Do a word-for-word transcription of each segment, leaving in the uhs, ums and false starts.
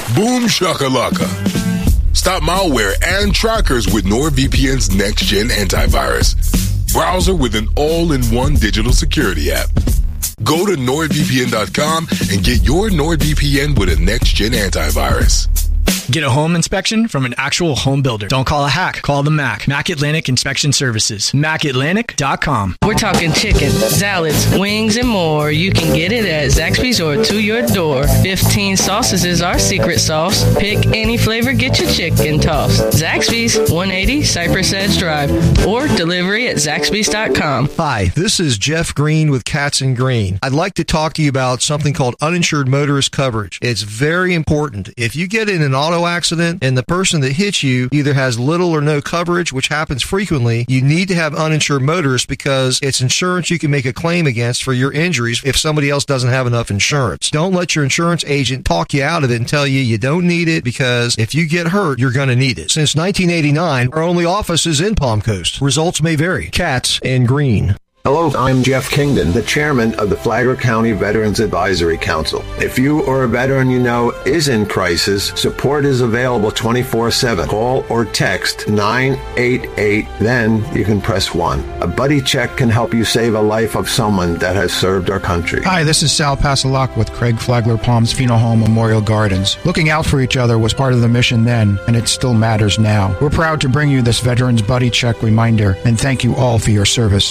Boom shakalaka. Stop malware and trackers with NordVPN's next-gen antivirus. Browser with an all-in-one digital security app. Go to nord v p n dot com and get your NordVPN with a next-gen antivirus. Get a home inspection from an actual home builder. Don't call a hack. Call the Mac. Mac Atlantic Inspection Services. mac atlantic dot com. We're talking chicken, salads, wings, and more. You can get it at Zaxby's or to your door. fifteen sauces is our secret sauce. Pick any flavor, get your chicken tossed. Zaxby's, one eighty Cypress Edge Drive, or delivery at zaxby's dot com. Hi, this is Jeff Green with Cats and Green. I'd like to talk to you about something called uninsured motorist coverage. It's very important. If you get in an auto accident and the person that hits you either has little or no coverage, which happens frequently, you need to have uninsured motorists because it's insurance you can make a claim against for your injuries if somebody else doesn't have enough insurance. Don't let your insurance agent talk you out of it and tell you you don't need it, because if you get hurt, you're going to need it. Since nineteen eighty-nine, our only office is in Palm Coast. Results may vary. Cats and Green. Hello, I'm Jeff Kingdon, the chairman of the Flagler County Veterans Advisory Council. If you or a veteran you know is in crisis, support is available twenty-four seven. Call or text nine eight eight, then you can press one. A buddy check can help you save a life of someone that has served our country. Hi, this is Sal Passalak with Craig Flagler Palms Funeral Home Memorial Gardens. Looking out for each other was part of the mission then, and it still matters now. We're proud to bring you this Veterans Buddy Check reminder, and thank you all for your service.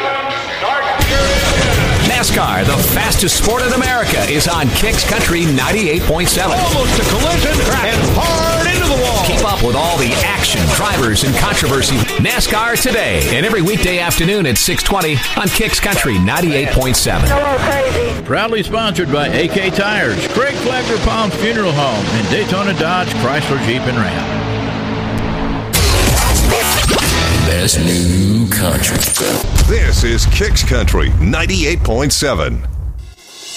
NASCAR, the fastest sport in America, is on Kicks Country ninety-eight point seven. Almost a collision and hard into the wall. Keep up with all the action, drivers, and controversy. NASCAR Today, and every weekday afternoon at six twenty on Kicks Country ninety-eight point seven. Proudly sponsored by A K Tires, Craig Flagler Palms Funeral Home, and Daytona Dodge, Chrysler, Jeep, and Ram. Best new country. This is Kicks Country ninety-eight point seven.